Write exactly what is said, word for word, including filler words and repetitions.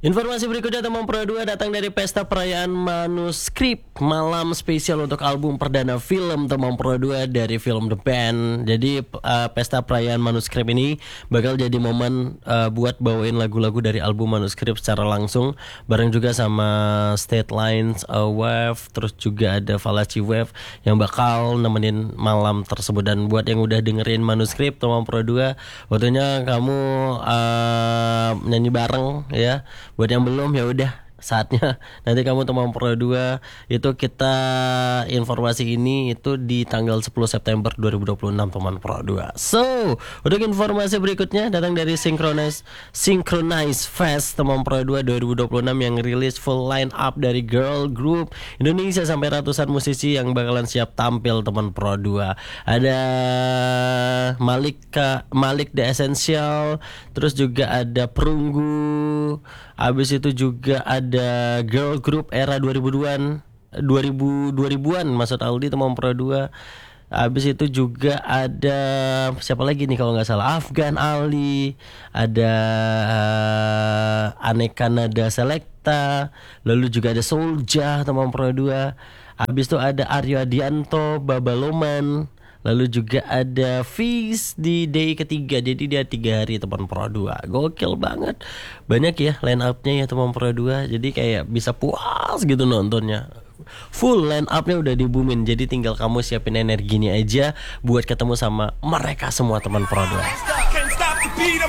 Informasi berikutnya teman Pro dua datang dari Pesta Perayaan Manuskrip, malam spesial untuk album perdana film teman Pro dua dari film The Band. Jadi uh, Pesta Perayaan Manuskrip ini bakal jadi momen uh, buat bawain lagu-lagu dari album Manuskrip secara langsung, bareng juga sama State Lines uh, Wave, terus juga ada Valachi Wave yang bakal nemenin malam tersebut. Dan buat yang udah dengerin Manuskrip teman Pro dua, waktunya kamu uh, nyanyi bareng ya. Buat yang belum ya udah saatnya nanti kamu teman Pro dua itu kita informasi ini itu di tanggal sepuluh September dua ribu dua puluh enam teman Pro dua. So, untuk informasi berikutnya datang dari Synchronize Synchronize Fest teman Pro dua dua ribu dua puluh enam yang rilis full line up dari girl group Indonesia sampai ratusan musisi yang bakalan siap tampil teman Pro dua. Ada Malik Malik The Essential, terus juga ada Perunggu. Habis itu juga ada girl group era dua ribu-an, dua ribu dua ribuan maksud Aldi teman Pro dua. Habis itu juga ada siapa lagi nih kalau nggak salah, Afgan Ali, ada uh, Aneka Nada Selecta, lalu juga ada Soulja teman Pro dua. Habis itu ada Aryo Adianto, Babaloman. Lalu juga ada Fizz di day ketiga. Jadi dia tiga hari teman Pro dua. Gokil banget. Banyak ya line up-nya ya teman Pro dua. Jadi kayak bisa puas gitu nontonnya. Full line up-nya udah dibumin. Jadi tinggal kamu siapin energinya aja buat ketemu sama mereka semua teman Pro dua.